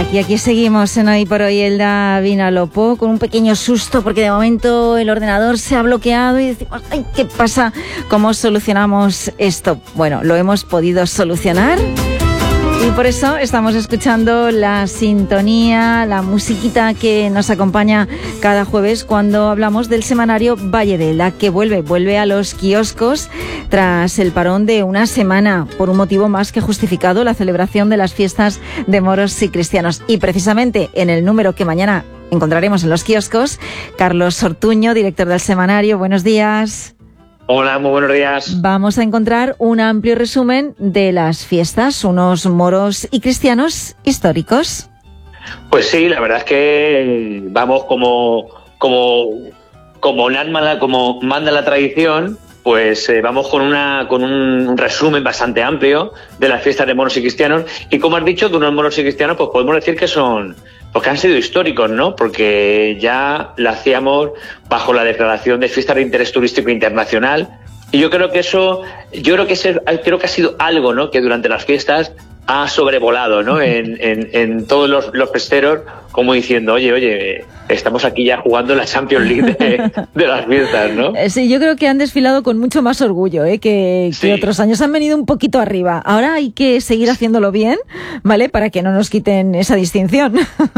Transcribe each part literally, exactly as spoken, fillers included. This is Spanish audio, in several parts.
Y aquí seguimos en Hoy por Hoy, Elda Vinalopó, con un pequeño susto porque de momento el ordenador se ha bloqueado y decimos, ay, ¿qué pasa? ¿Cómo solucionamos esto? Bueno, lo hemos podido solucionar y por eso estamos escuchando la sintonía, la musiquita que nos acompaña cada jueves cuando hablamos del semanario Valle de Elda, que vuelve, vuelve a los kioscos tras el parón de una semana, por un motivo más que justificado, la celebración de las fiestas de moros y cristianos. Y precisamente en el número que mañana encontraremos en los kioscos, Carlos Ortuño, director del semanario, buenos días. Hola, muy buenos días. Vamos a encontrar un amplio resumen de las fiestas, unos moros y cristianos históricos. Pues sí, la verdad es que vamos como como como, como manda la tradición, pues eh, vamos con una con un resumen bastante amplio de las fiestas de moros y cristianos. Y como has dicho, de unos moros y cristianos, pues podemos decir que son, pues que han sido históricos, ¿no? Porque ya la hacíamos bajo la declaración de fiestas de interés turístico internacional. Y yo creo que eso, yo creo que ese, creo que ha sido algo, ¿no? Que durante las fiestas ha sobrevolado, ¿no? En, en, en todos los, los festeros, como diciendo, oye, oye, estamos aquí ya jugando la Champions League de, de las fiestas, ¿no? Sí, yo creo que han desfilado con mucho más orgullo, ¿eh? que, sí. que otros años. Han venido un poquito arriba. Ahora hay que seguir haciéndolo bien, ¿vale? Para que no nos quiten esa distinción.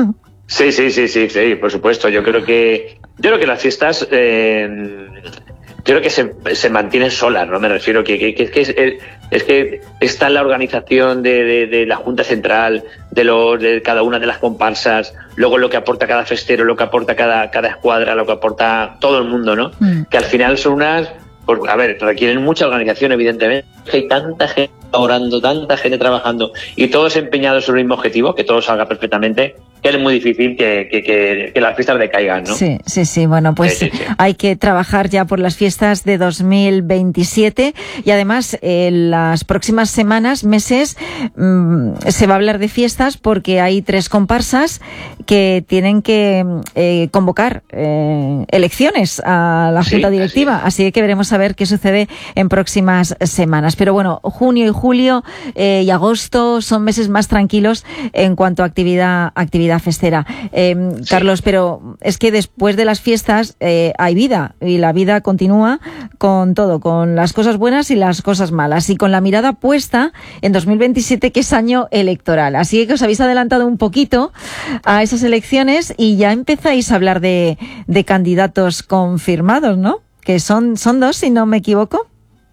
Sí, sí, sí, sí, sí, por supuesto. Yo creo que, yo creo que las fiestas, eh, yo creo que se, se mantienen solas, ¿no? Me refiero que, que, que, que es, es que está la organización de, de, de la Junta Central, de los de cada una de las comparsas, luego lo que aporta cada festero, lo que aporta cada, cada escuadra, lo que aporta todo el mundo, ¿no? Mm. Que al final son unas, pues, a ver, requieren mucha organización, evidentemente. Hay tanta gente orando, tanta gente trabajando y todos empeñados en el mismo objetivo, que todo salga perfectamente, que es muy difícil que, que, que, que las fiestas decaigan, ¿no? Sí, sí, sí. Bueno, pues sí, sí, sí. Hay que trabajar ya por las fiestas de dos mil veintisiete y además en las próximas semanas, meses, mmm, se va a hablar de fiestas porque hay tres comparsas que tienen que eh, convocar eh, elecciones a la Junta sí, Directiva, así, así que veremos a ver qué sucede en próximas semanas. Pero bueno, junio y julio eh, y agosto son meses más tranquilos en cuanto a actividad, actividad festera. Eh, sí. Carlos, pero es que después de las fiestas eh, hay vida y la vida continúa con todo, con las cosas buenas y las cosas malas y con la mirada puesta en dos mil veintisiete, que es año electoral. Así que os habéis adelantado un poquito a esas elecciones y ya empezáis a hablar de, de candidatos confirmados, ¿no? Que son, son dos, si no me equivoco.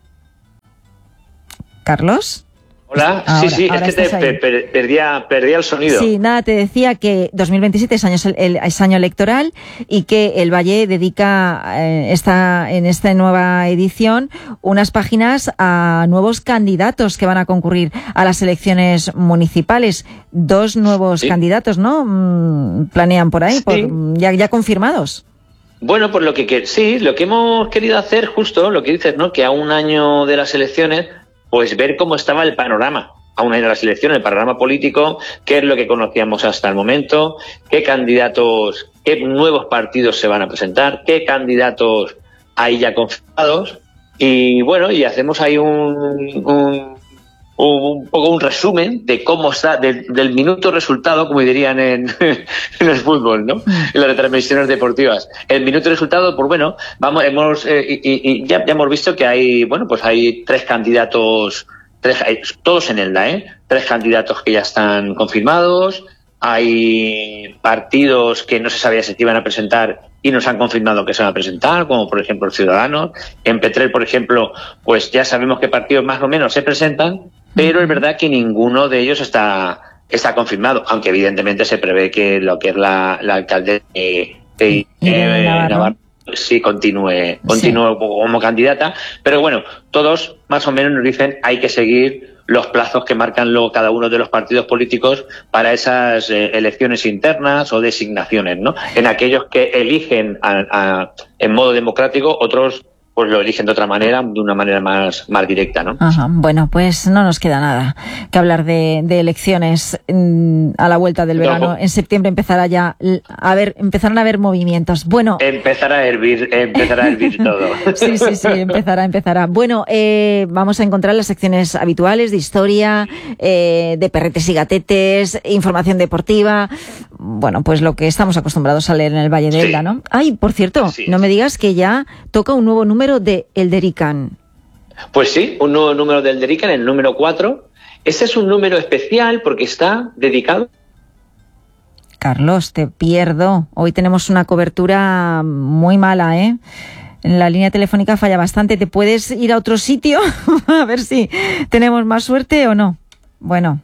Carlos. Hola, ahora, sí, sí, es que te per, per, perdía, perdía el sonido. Sí, nada, te decía que dos mil veintisiete es año, es año electoral y que el Valle dedica eh, esta, en esta nueva edición unas páginas a nuevos candidatos que van a concurrir a las elecciones municipales. Dos nuevos sí. candidatos, ¿no? Mm, planean por ahí, sí. por, ya, ya confirmados. Bueno, pues lo que, que sí, lo que hemos querido hacer, justo lo que dices, ¿no? Que a un año de las elecciones, pues ver cómo estaba el panorama a un año de las elecciones, el panorama político, qué es lo que conocíamos hasta el momento, qué candidatos, qué nuevos partidos se van a presentar, qué candidatos hay ya confirmados, y bueno, y hacemos ahí un, un, un poco un resumen de cómo está, de, del minuto resultado, como dirían en, en el fútbol, ¿no? En las retransmisiones deportivas. El minuto resultado, pues bueno, vamos, hemos, eh, y, y ya, ya hemos visto que hay, bueno, pues hay tres candidatos, tres, hay, todos en Elda, ¿eh? Tres candidatos que ya están confirmados, hay partidos que no se sabía si se iban a presentar y nos han confirmado que se van a presentar, como por ejemplo el Ciudadanos. En Petrer, por ejemplo, pues ya sabemos qué partidos más o menos se presentan, pero es verdad que ninguno de ellos está está confirmado, aunque evidentemente se prevé que lo que es la, la alcaldesa de, de, de Navarro, Navarro sí continúe, continúe sí. como candidata, pero bueno, todos más o menos nos dicen hay que seguir los plazos que marcan luego cada uno de los partidos políticos para esas eh, elecciones internas o designaciones, ¿no? En aquellos que eligen a, a, en modo democrático, otros pues lo eligen de otra manera, de una manera más, más directa, ¿no? Ajá. Bueno, pues no nos queda nada que hablar de, de elecciones mm, a la vuelta del verano. No, en septiembre empezará ya a ver, empezarán a haber movimientos. Bueno, empezará a hervir, empezará a hervir todo. Sí, sí, sí, empezará, empezará. Bueno, eh, vamos a encontrar las secciones habituales de historia, eh, de perretes y gatetes, información deportiva. Bueno, pues lo que estamos acostumbrados a leer en el Valle de Elda, sí. ¿no? Ay, por cierto, sí. no me digas que ya toca un nuevo número de Elderican. Pues sí, un nuevo número de Elderican, el número cuatro. Este es un número especial porque está dedicado... Carlos, te pierdo. Hoy tenemos una cobertura muy mala, ¿eh? La línea telefónica falla bastante. ¿Te puedes ir a otro sitio? A ver si tenemos más suerte o no. Bueno,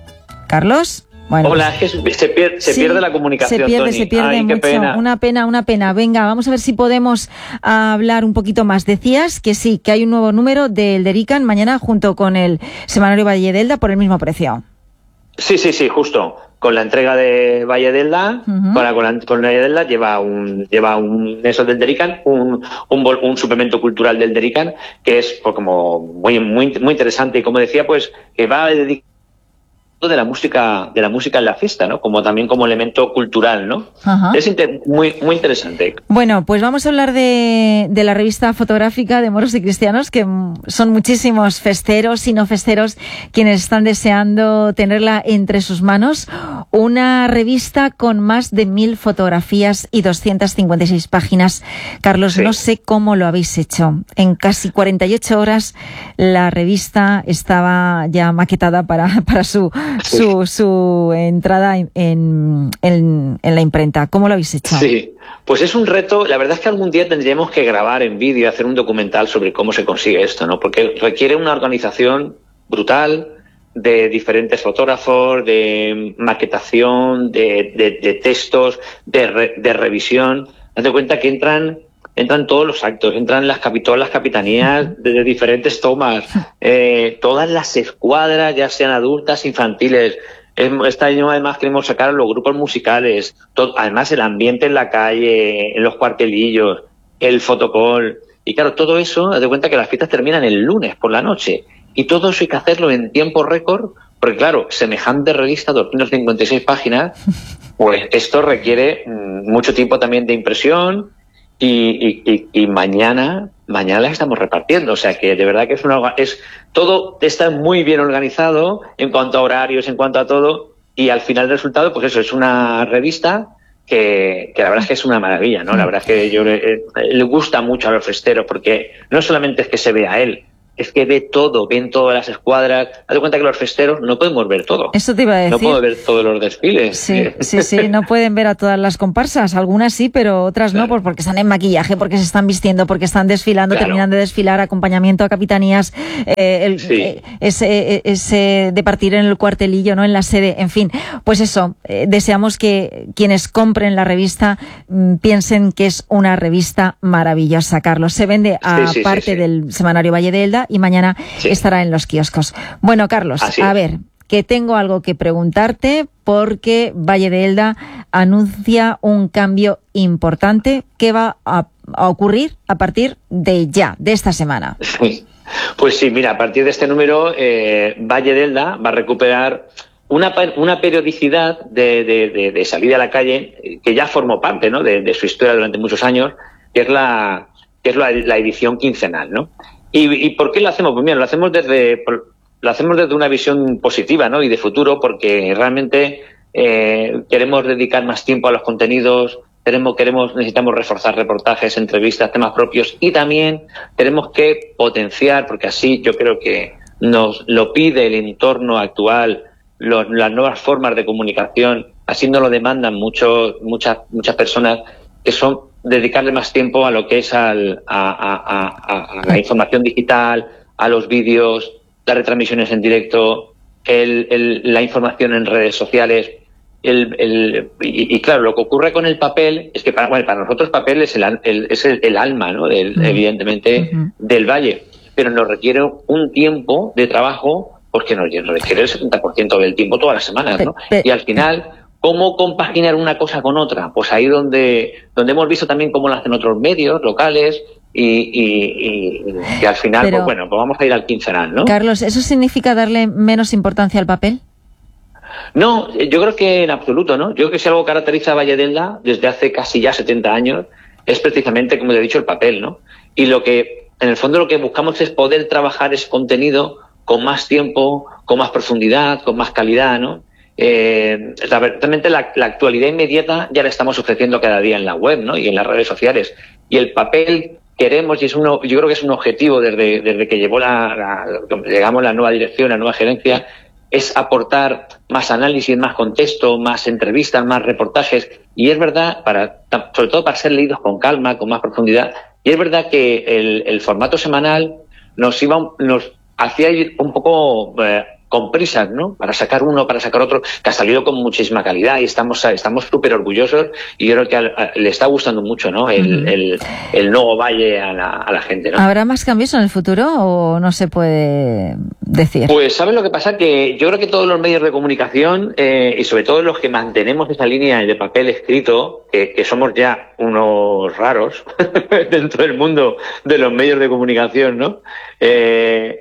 ¿Carlos? Bueno, Hola, pues, se, pierde, se sí, pierde la comunicación, se pierde, Tony. Se pierde Ay, mucho. Pena. Una pena, una pena. Venga, vamos a ver si podemos hablar un poquito más. Decías que sí, que hay un nuevo número del Elderican mañana junto con el semanario Valle de Elda por el mismo precio. Sí, sí, sí, justo. Con la entrega de Valle de Elda, uh-huh. con, la, con, la, con Valle de Elda lleva un lleva un eso del Elderican, un, un un suplemento cultural del Elderican que es pues, como muy muy muy interesante y como decía pues que va a dedicar de la música de la música en la fiesta, ¿no? Como también como elemento cultural, ¿no? Uh-huh. Es inter- muy muy interesante. Bueno, pues vamos a hablar de, de la revista fotográfica de Moros y Cristianos, que son muchísimos festeros y no festeros quienes están deseando tenerla entre sus manos. Una revista con más de mil fotografías y doscientas cincuenta y seis páginas. Carlos, sí. no sé cómo lo habéis hecho. En casi cuarenta y ocho horas la revista estaba ya maquetada para, para su Sí. su, su entrada en, en, en la imprenta. ¿Cómo lo habéis hecho? Sí, pues es un reto. La verdad es que algún día tendríamos que grabar en vídeo, hacer un documental sobre cómo se consigue esto, ¿no? Porque requiere una organización brutal de diferentes fotógrafos, de maquetación, de, de, de textos, de, re, de revisión. Date cuenta que entran entran todos los actos, entran las, capi- todas las capitanías de, de diferentes tomas, eh, todas las escuadras, ya sean adultas, infantiles. Este año además queremos sacar los grupos musicales, todo, además el ambiente en la calle, en los cuartelillos, el fotocall. Y claro, todo eso, haz de cuenta que las fiestas terminan el lunes por la noche. Y todo eso hay que hacerlo en tiempo récord, porque claro, semejante revista, doscientas cincuenta y seis páginas, pues esto requiere mmm, mucho tiempo también de impresión. Y, y, y, y mañana, mañana las estamos repartiendo, o sea que de verdad que es una, es todo está muy bien organizado en cuanto a horarios, en cuanto a todo, y al final del resultado, pues eso, es una revista que, que la verdad es que es una maravilla, ¿no? La verdad es que yo le, le gusta mucho a los festeros, porque no solamente es que se vea a él, es que ve todo, ven todas las escuadras. Haz de cuenta que los festeros no podemos ver todo. Eso te iba a decir. No puedo ver todos los desfiles. Sí, sí, sí, no pueden ver a todas las comparsas. Algunas sí, pero otras claro. no, pues porque están en maquillaje, porque se están vistiendo, porque están desfilando, claro. terminan de desfilar, acompañamiento a capitanías, eh, el, sí. eh, ese, ese de partir en el cuartelillo, ¿no? En la sede, en fin. Pues eso, eh, deseamos que quienes compren la revista mmm, piensen que es una revista maravillosa, Carlos. Se vende a sí, sí, parte sí, sí. del semanario Valle de Elda y mañana sí. estará en los kioscos. Bueno, Carlos, Así a es. ver, que tengo algo que preguntarte porque Valle de Elda anuncia un cambio importante que va a, a ocurrir a partir de ya, de esta semana. Sí. Pues sí, mira, a partir de este número, eh, Valle de Elda va a recuperar una, una periodicidad de, de, de, de salida a la calle que ya formó parte, ¿no? de, de su historia durante muchos años, que es la, que es la, la edición quincenal, ¿no? ¿Y, ¿Y por qué lo hacemos? Pues mira, lo hacemos desde lo hacemos desde una visión positiva, ¿no? Y de futuro, porque realmente eh, queremos dedicar más tiempo a los contenidos, queremos, queremos, necesitamos reforzar reportajes, entrevistas, temas propios y también tenemos que potenciar, porque así yo creo que nos lo pide el entorno actual, los, las nuevas formas de comunicación, así nos lo demandan muchos, muchas, muchas personas que son dedicarle más tiempo a lo que es al, a, a, a, a la información digital, a los vídeos, las retransmisiones en directo, el, el, la información en redes sociales. El, el, y, y claro, lo que ocurre con el papel es que para, bueno, para nosotros el papel es el, el, es el, el alma, ¿no? Del, uh-huh. evidentemente, uh-huh. del Valle, pero nos requiere un tiempo de trabajo porque nos requiere el setenta por ciento del tiempo todas las semanas, ¿no? Y al final, ¿cómo compaginar una cosa con otra? Pues ahí donde, donde hemos visto también cómo lo hacen otros medios locales, y, y, y, y al final, Pero, pues bueno, pues vamos a ir al quincenal, ¿no? Carlos, ¿eso significa darle menos importancia al papel? No, yo creo que en absoluto, ¿no? Yo creo que si algo caracteriza a Valle Delda desde hace casi ya setenta años es precisamente, como te he dicho, el papel, ¿no? Y lo que, en el fondo, lo que buscamos es poder trabajar ese contenido con más tiempo, con más profundidad, con más calidad, ¿no? Eh, realmente la, la actualidad inmediata ya la estamos ofreciendo cada día en la web, ¿no? Y en las redes sociales. Y el papel queremos, y es uno, yo creo que es un objetivo desde, desde que llevó la, la, llegamos la nueva dirección, la nueva gerencia, es aportar más análisis, más contexto, más entrevistas, más reportajes. Y es verdad, para, sobre todo para ser leídos con calma, con más profundidad. Y es verdad que el, el formato semanal nos iba, nos hacía ir un poco eh, con prisas, ¿no? Para sacar uno, para sacar otro, que ha salido con muchísima calidad y estamos estamos súper orgullosos y yo creo que a, a, le está gustando mucho, ¿no? El, uh-huh. el, el nuevo Valle a la, a la gente, ¿no? ¿Habrá más cambios en el futuro o no se puede decir? Pues ¿sabes lo que pasa? Que yo creo que todos los medios de comunicación eh, y sobre todo los que mantenemos esa línea de papel escrito, que, que somos ya unos raros dentro del mundo de los medios de comunicación, ¿no? Eh,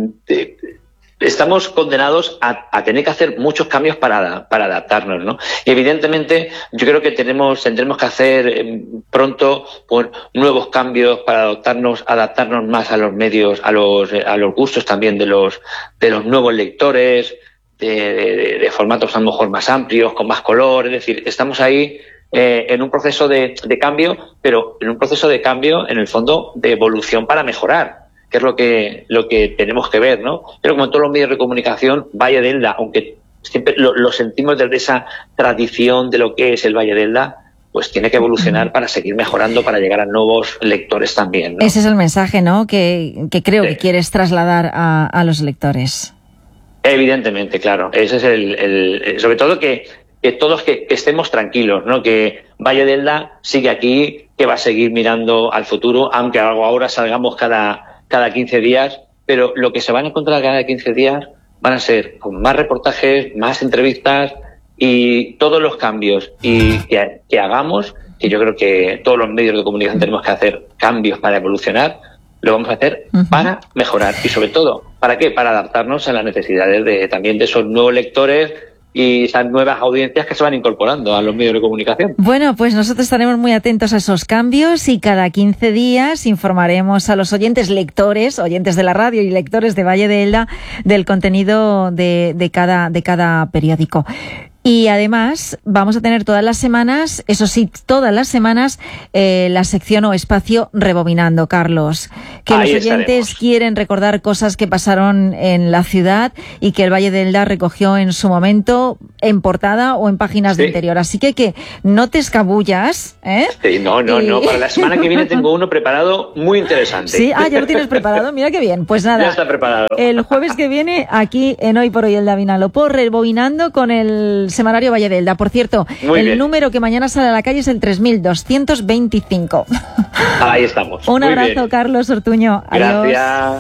eh, Estamos condenados a, a tener que hacer muchos cambios para, para adaptarnos, ¿no? Y evidentemente yo creo que tenemos, tendremos que hacer eh, pronto pues, nuevos cambios para adaptarnos, adaptarnos más a los medios, a los, a los gustos también de los, de los nuevos lectores, de, de, de formatos a lo mejor más amplios, con más color. Es decir, estamos ahí eh, en un proceso de, de cambio, pero en un proceso de cambio, en el fondo, de evolución para mejorar, que es lo que lo que tenemos que ver, ¿no? Pero como en todos los medios de comunicación, Valle Delda, aunque siempre lo, lo sentimos desde esa tradición de lo que es el Valle Delda, pues tiene que evolucionar para seguir mejorando, para llegar a nuevos lectores también, ¿no? Ese es el mensaje, ¿no? Que, que creo sí. que quieres trasladar a, a los lectores. Evidentemente, claro. Ese es el, el sobre todo que, que todos que, que estemos tranquilos, ¿no? Que Valle Delda sigue aquí, que va a seguir mirando al futuro, aunque ahora salgamos cada cada quince días, pero lo que se van a encontrar cada quince días van a ser con más reportajes, más entrevistas y todos los cambios y que, que hagamos, que yo creo que todos los medios de comunicación tenemos que hacer cambios para evolucionar, lo vamos a hacer uh-huh. para mejorar y sobre todo, ¿para qué? Para adaptarnos a las necesidades de también de esos nuevos lectores y esas nuevas audiencias que se van incorporando a los medios de comunicación. Bueno, pues nosotros estaremos muy atentos a esos cambios y cada quince días informaremos a los oyentes, lectores, oyentes de la radio y lectores de Valle Delda del contenido de, de cada, de cada periódico. Y además vamos a tener todas las semanas, eso sí, todas las semanas, eh, la sección o espacio Rebobinando, Carlos. Que Ahí los oyentes estaremos. Quieren recordar cosas que pasaron en la ciudad y que el Valle Delda recogió en su momento en portada o en páginas sí. de interior. Así que que no te escabullas, ¿eh? Sí, no, no, y... no. Para la semana que viene tengo uno preparado muy interesante. Sí, ah, ya lo tienes preparado. Mira qué bien. Pues nada. Ya está preparado. El jueves que viene, aquí en Hoy por Hoy el Vinalopó, Rebobinando con el semanario Valle Delda. Por cierto, Muy el bien. número que mañana sale a la calle es el tres mil doscientos veinticinco. Ahí estamos. Un Muy abrazo, bien. Carlos Ortuño. Gracias. Adiós.